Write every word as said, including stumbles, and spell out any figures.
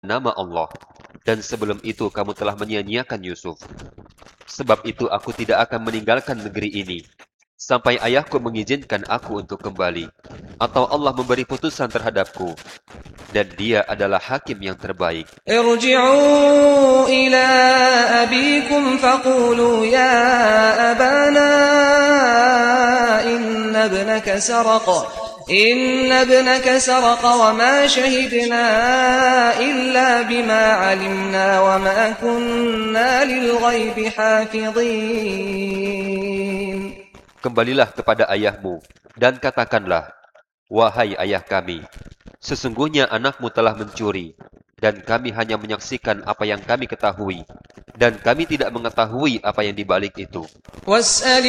nama Allah, dan sebelum itu kamu telah menyia-nyiakan Yusuf. Sebab itu aku tidak akan meninggalkan negeri ini, sampai ayahku mengizinkan aku untuk kembali, atau Allah memberi putusan terhadapku, dan dia adalah hakim yang terbaik. ارجعوا إلى أبيكم فقولوا يا أبانا إن ابنك سرق إن ابنك سرق وما شهدنا إلا بما علمنا وما كنا للغيب حافظين. Kembalilah kepada ayahmu, dan katakanlah, wahai ayah kami, sesungguhnya anakmu telah mencuri, dan kami hanya menyaksikan apa yang kami ketahui, dan kami tidak mengetahui apa yang di balik itu. واسأل